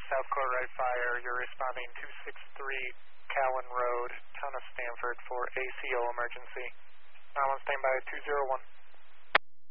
South Court Right Fire. You're responding 263 Cowan Road, town of Stanford for ACO emergency. Now on standby 201.